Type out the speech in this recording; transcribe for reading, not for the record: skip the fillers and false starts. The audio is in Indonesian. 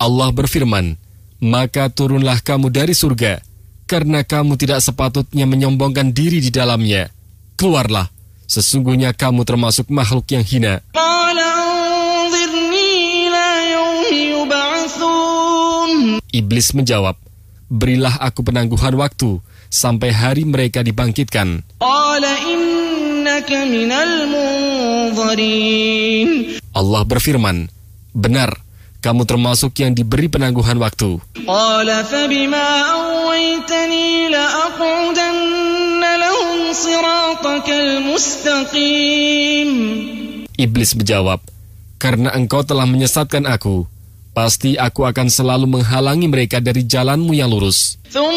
Allah berfirman, maka turunlah kamu dari surga, karena kamu tidak sepatutnya menyombongkan diri di dalamnya. Keluarlah, sesungguhnya kamu termasuk makhluk yang hina. Iblis menjawab, berilah aku penangguhan waktu sampai hari mereka dibangkitkan. Allah berfirman, benar, kamu termasuk yang diberi penangguhan waktu. Iblis menjawab, karena engkau telah menyesatkan aku, pasti aku akan selalu menghalangi mereka dari jalanmu yang lurus.